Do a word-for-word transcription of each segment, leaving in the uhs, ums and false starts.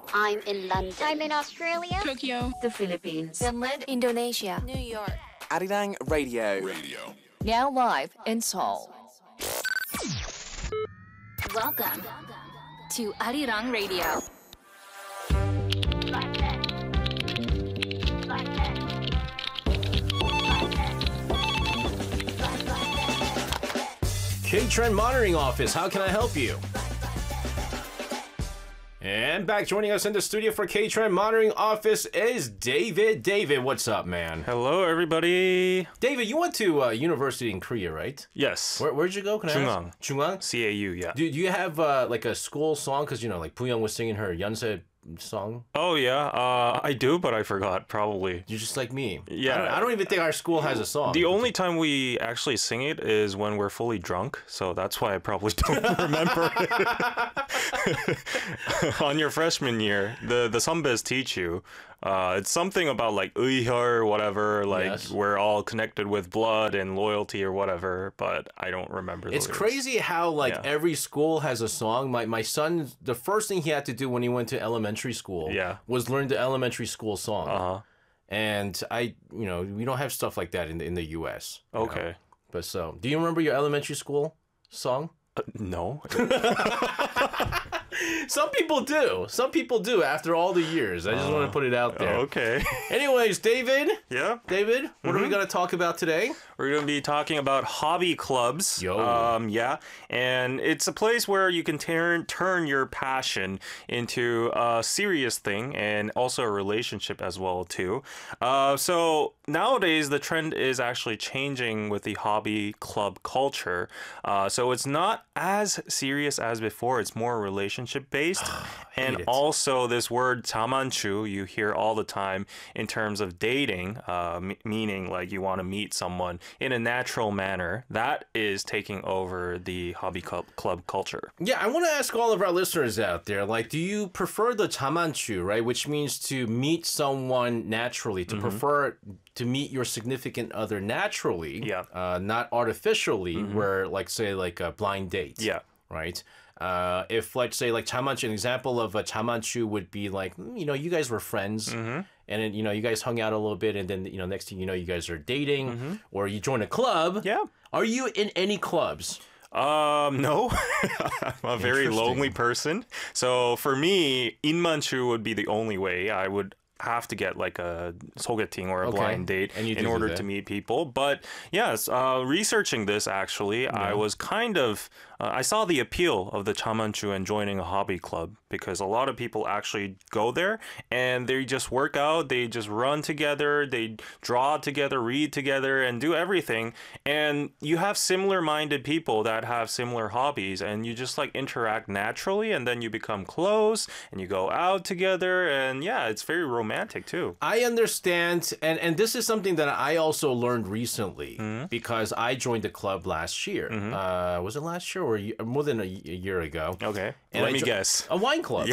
I'm in London. I'm in Australia. Tokyo. The Philippines. Finland. Indonesia. New York. Arirang Radio. Radio. Now live in Seoul. Welcome to Arirang Radio. K-Trend Monitoring Office, how can I help you? And back joining us in the studio for K-Trend Monitoring Office is David. David, what's up, man? Hello, everybody. David, you went to uh, university in Korea, right? Yes. Where, where'd you go? Can I Chungang. ask? Chungang? C A U, yeah. Do, do you have uh, like a school song? Because, you know, like Pooyoung was singing her Yeonse song. Oh, yeah. Uh, I do, but I forgot, probably. You're just like me. Yeah. I don't, I don't even think our school has a song. The only time we actually sing it is when we're fully drunk, so that's why I probably don't remember it. On your freshman year, the, the Sunbes teach you. Uh, it's something about like 의혈 or whatever, like Yes. we're all connected with blood and loyalty or whatever, but I don't remember the It's lyrics. crazy how like Yeah. every school has a song. My my son, the first thing he had to do when he went to elementary school Yeah. was learn the elementary school song. Uh-huh. And I, you know, we don't have stuff like that in the, in the U S. you know. Okay. But so, do you remember your elementary school song? Uh, no. Some people do. Some people do after all the years. I just want to put it out there. Okay. Anyways, David. Yeah. David, what Mm-hmm. are we going to talk about today? We're going to be talking about hobby clubs. Yo. Um, yeah. And it's a place where you can turn turn your passion into a serious thing and also a relationship as well too. Uh, so nowadays the trend is actually changing with the hobby club culture. Uh, so it's not as serious as before. It's more relationship based. And it. also this word 자만추 you hear all the time in terms of dating, uh, m- meaning like you want to meet someone in a natural manner. That is taking over the hobby club, club culture. Yeah, I want to ask all of our listeners out there, like, do you prefer the 자만추, right? Which means to meet someone naturally, to prefer to meet your significant other naturally, Yeah. uh, not artificially, where, like, say, like a blind date. Yeah. Right? Uh, if, let's say, like, 자만추, an example of a 자만추 would be like, mm, you know, you guys were friends, and then, you know, you guys hung out a little bit, and then, you know, next thing you know, you guys are dating, or you join a club. Yeah. Are you in any clubs? Um, no, I'm a very Interesting. lonely person. So for me, 인만추 would be the only way. I would have to get like a 소개팅 or a Okay. blind date And you do in do order that. to meet people. But yes, uh, researching this actually, I was kind of, uh, I saw the appeal of the 자만추 and joining a hobby club because a lot of people actually go there and they just work out, they just run together, they draw together, read together, and do everything. And you have similar minded people that have similar hobbies and you just like interact naturally and then you become close and you go out together. And yeah, it's very romantic too. I understand, and, and this is something that I also learned recently Mm-hmm. because I joined the club last year. Uh, was it last year or a year, more than a, y- a year ago? Okay. And Let I me jo- guess. A wine club. Yeah.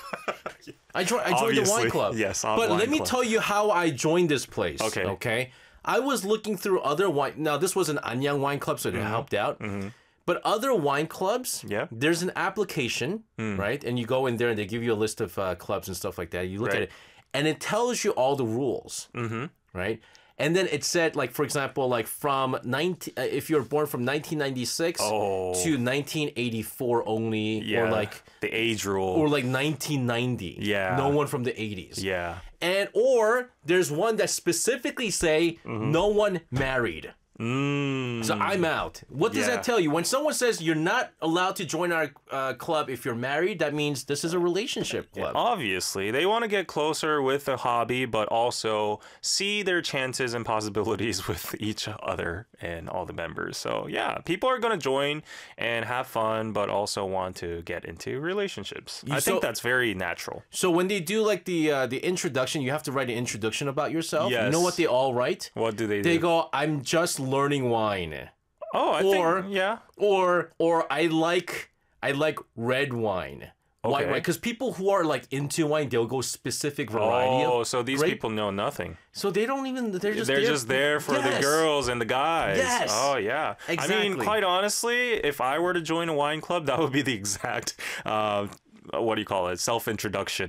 I, jo- I joined the wine Obviously, club. yes, a But wine let me club. tell you how I joined this place. Okay. Okay. I was looking through other wine. Now, this was an Anyang wine club, so it helped out. But other wine clubs, Mm-hmm. Yeah. there's an application, right? And you go in there and they give you a list of uh, clubs and stuff like that. You look Right. at it, and it tells you all the rules, mm-hmm. right? And then it said, like, for example, like from nineteen, uh, if you're born from nineteen ninety-six Oh. to nineteen eighty-four only, Yeah. or like, the age rule. or like nineteen ninety. Yeah. No one from the eighties. yeah. And or there's one that specifically say Mm-hmm. no one married. Mm. So I'm out. What does Yeah. that tell you? When someone says you're not allowed to join our uh, club if you're married, that means this is a relationship club. Obviously, they want to get closer with a hobby, but also see their chances and possibilities with each other and all the members. So yeah, people are going to join and have fun, but also want to get into relationships. I so- think that's very natural. So when they do like the uh, the introduction, you have to write an introduction about yourself. You Yes. know what they all write? What do they They do? go, "I'm just learning wine," oh, I or- think, yeah. or or I like I like red wine. White Okay. wine, because people who are like into wine, they'll go specific variety. Oh, of so these grape. people know nothing. So they don't even. They're just. They're there. just there for the Yes. girls and the guys. Yes. Oh, yeah. I Exactly. mean, quite honestly, if I were to join a wine club, that would be the exact, uh, what do you call it, self-introduction.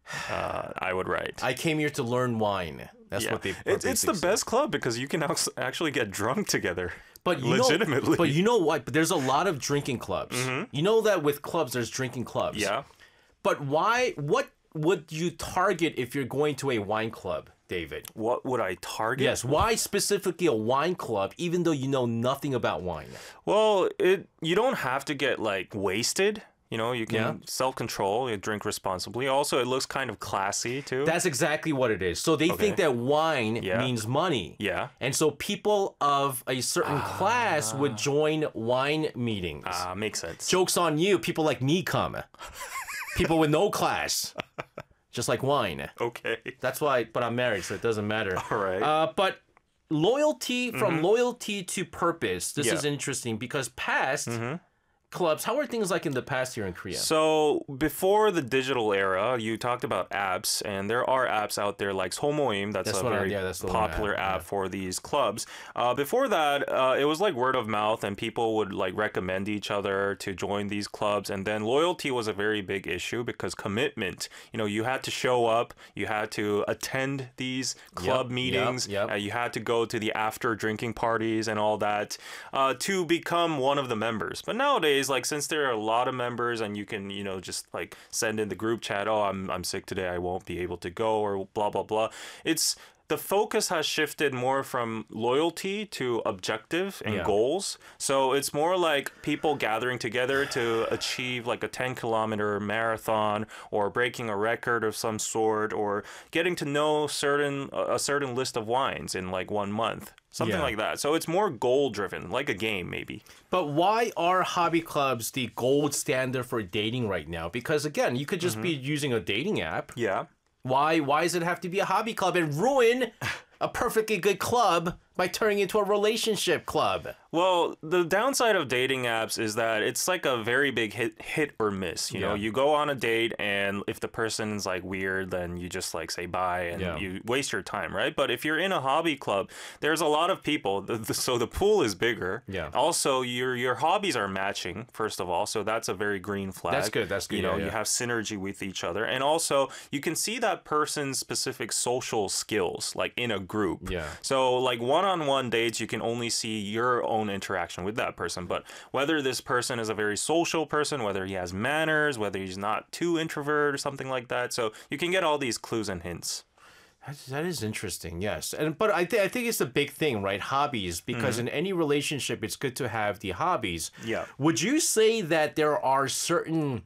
uh, I would write. I came here to learn wine. That's Yeah. what they. It's, it's the best club because you can act- actually get drunk together. But you legitimately. Know, but you know what? But there's a lot of drinking clubs. You know that with clubs, there's drinking clubs. Yeah. But why? What would you target if you're going to a wine club, David? What would I target? Yes. Why specifically a wine club, even though you know nothing about wine? Well, it you don't have to get like wasted. You know, you can Yeah. self-control, you drink responsibly. Also, it looks kind of classy too. That's exactly what it is. So they think Okay. that wine Yeah. means money. Yeah. And so people of a certain class would join wine meetings. Ah, makes sense. Joke's on you. People like me come. People with no class. Just like wine. Okay. That's why, but I'm married, so it doesn't matter. All right. Uh, but loyalty, from loyalty to purpose, this Yeah. is interesting because past clubs, how are things like in the past here in Korea? So before the digital era, you talked about apps, and there are apps out there like Somoim. That's, That's a what I- very yeah, that's the one I popular have, app for these clubs. Uh, before that, uh, it was like word of mouth, and people would like recommend each other to join these clubs. And then loyalty was a very big issue because commitment. You know, you had to show up, you had to attend these club Yep, meetings, yep, yep. Uh, you had to go to the after drinking parties and all that uh, to become one of the members. But nowadays, like since there are a lot of members and you can, you know, just like send in the group chat, oh, I'm I'm sick today, I won't be able to go, or blah blah blah. It's the focus has shifted more from loyalty to objective and Yeah. goals. So it's more like people gathering together to achieve like a ten kilometer marathon or breaking a record of some sort or getting to know certain a certain list of wines in like one month. Something Yeah. like that. So it's more goal driven, like a game maybe. But why are hobby clubs the gold standard for dating right now? Because again, you could just be using a dating app. Yeah. Why why does it have to be a hobby club and ruin a perfectly good club by turning it into a relationship club? Well, the downside of dating apps is that it's like a very big hit hit or miss. You know, Yeah. you go on a date and if the person's like weird, then you just like say bye and Yeah. you waste your time, right? But if you're in a hobby club, there's a lot of people, the, the, so the pool is bigger. Yeah. Also, your your hobbies are matching, first of all, so that's a very green flag. That's good, that's good, You know, yeah, you yeah. have synergy with each other. And also, you can see that person's specific social skills, like in a group. Yeah. So like one-on-one dates, you can only see your own interaction with that person. But whether this person is a very social person, whether he has manners, whether he's not too introvert or something like that. So you can get all these clues and hints. That's, that is interesting, yes. And but I, th- I think it's a big thing, right? Hobbies, because in any relationship, it's good to have the hobbies. Yeah. Would you say that there are certain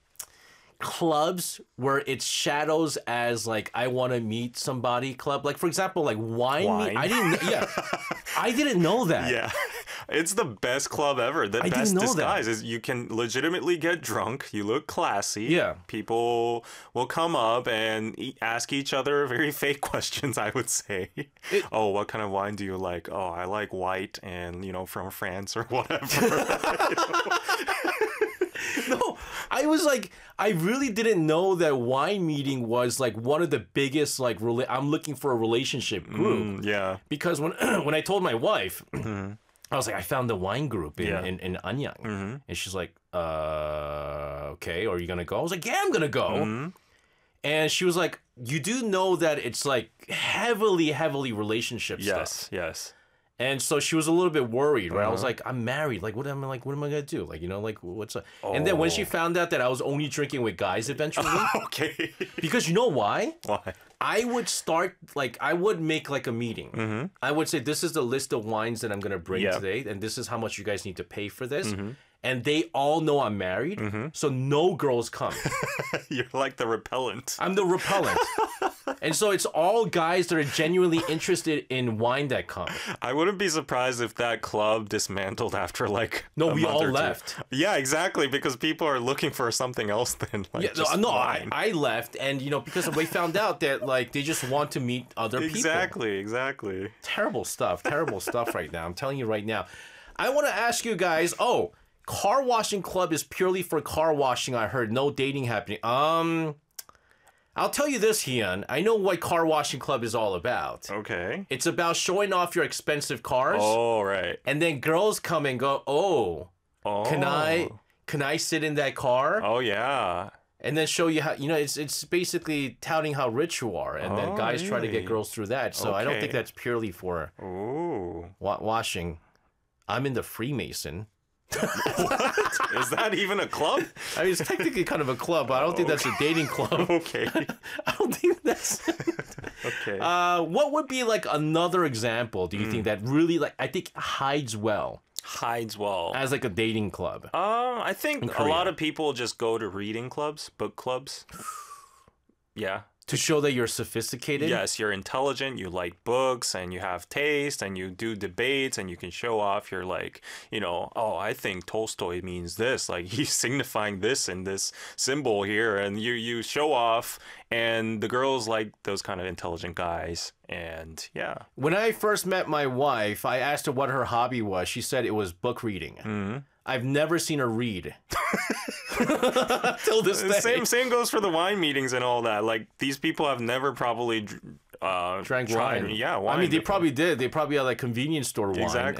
clubs where it shadows as like I want to meet somebody club? Like for example, like wine. Wine? Me- I didn't. Yeah, I didn't know that. Yeah. It's the best club ever. The I didn't best know disguise that. is you can legitimately get drunk. You look classy. Yeah. People will come up and e- ask each other very fake questions, I would say. It- oh, what kind of wine do you like? Oh, I like white and, you know, from France or whatever. No, I was like, I really didn't know that wine meeting was like one of the biggest like. Rela- I'm looking for a relationship group. Mm, yeah. Because when when I told my wife, I was like, I found the wine group in Yeah. in, in Anyang, and she's like, uh, okay, are you gonna go? I was like, yeah, I'm gonna go. And she was like, you do know that it's like heavily, heavily relationship Yes, stuff. yes. And so she was a little bit worried, right? I was Uh-huh. like, I'm married. Like, what am I like? What am I gonna do? Like, you know, like what's up? And then when she found out that I was only drinking with guys eventually, Okay. because you know why? Why? I would start like I would make like a meeting. I would say this is the list of wines that I'm gonna bring Yeah. today, and this is how much you guys need to pay for this. And they all know I'm married, so no girls come. You're like the repellent. I'm the repellent, and so it's all guys that are genuinely interested in wine that come. I wouldn't be surprised if that club dismantled after like No, a we month all or two. left. Yeah, exactly, because people are looking for something else then. Like Yeah, no, just no, I, wine. I left, and you know because we found out that like they just want to meet other people. Exactly, exactly. Terrible stuff. Terrible stuff right now. I'm telling you right now. I want to ask you guys. Oh, car washing club is purely for car washing. I heard no dating happening. Um, I'll tell you this, Hyun. I know what car washing club is all about. Okay. It's about showing off your expensive cars, Oh, right. and then girls come and go. Oh, Oh. can I? Can I sit in that car? Oh, yeah. and then show you how you know it's it's basically touting how rich you are, and then Oh, guys try to get really? girls through that. So I don't think Okay. that's purely for Ooh. wa- washing. I'm in the Freemason. Is that even a club? I mean, it's technically kind of a club, but I don't think that's a dating club. Okay. I don't think that's. Okay. Uh, what would be like another example? Do you think that really like I think hides well Hides well. as like a dating club? Um, I think a Korea. lot of people just go to reading clubs, book clubs. Yeah. To show that you're sophisticated? Yes, you're intelligent, you like books, and you have taste, and you do debates, and you can show off. You're like, you know, oh, I think Tolstoy means this. Like, he's signifying this in this symbol here, and you, you show off, and the girls like those kind of intelligent guys, and yeah. When I first met my wife, I asked her what her hobby was. She said it was book reading. Mm-hmm. I've never seen her read. Till this day. Same same goes for the wine meetings and all that. Like, these people have never probably uh, Drank tried- wine. Yeah, wine. I mean, they before. probably did. They probably had like convenience store wine. Exactly.